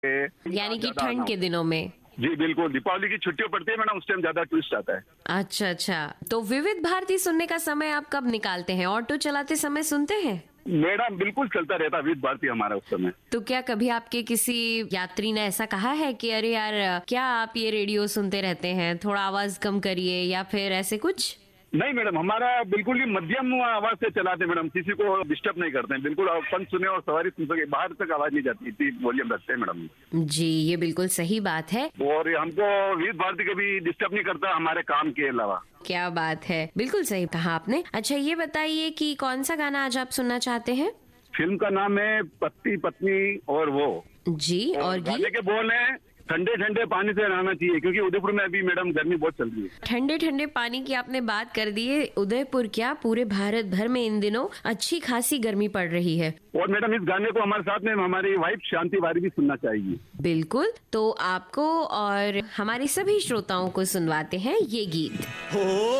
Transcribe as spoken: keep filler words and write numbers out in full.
यानी कि ठंड के दिनों में। जी बिल्कुल, दीपावली की छुट्टियां पड़ती है मैडम, उस टाइम ज्यादा टूरिस्ट आता है। अच्छा अच्छा, तो विविध भारती सुनने का समय आप कब निकालते हैं? ऑटो चलाते समय सुनते हैं? मैडम बिल्कुल चलता रहता विविध भारती हमारा उस समय। तो क्या कभी आपके किसी यात्री ने ऐसा कहा है कि अरे यार क्या आप ये रेडियो सुनते रहते हैं, थोड़ा आवाज कम करिए, या फिर ऐसे कुछ? नहीं मैडम, हमारा बिल्कुल ही मध्यम आवाज से चलाते मैडम, किसी को डिस्टर्ब नहीं करते हैं, बिल्कुल अपन सुने और सवारी सुन सके, बाहर तक आवाज नहीं जाती, इतनी वॉल्यूम रखते हैं मैडम। जी ये बिल्कुल सही बात है। और हमको विविध भारती कभी डिस्टर्ब नहीं करता हमारे काम के अलावा। क्या बात है, बिल्कुल सही कहा आपने। अच्छा ये बताइए कि कौन सा गाना आज आप सुनना चाहते हैं? फिल्म का नाम है पति पत्नी और वो। जी, और, और गाने के बोल है ठंडे ठंडे पानी से नहाना चाहिए, क्योंकि उदयपुर में अभी मैडम गर्मी बहुत चल रही है। ठंडे ठंडे पानी की आपने बात कर दी है, उदयपुर क्या पूरे भारत भर में इन दिनों अच्छी खासी गर्मी पड़ रही है। और मैडम इस गाने को हमारे साथ में हमारी वाइफ शांति वारी भी सुनना चाहिए। बिल्कुल, तो आपको और हमारे सभी श्रोताओं को सुनवाते हैं ये गीत।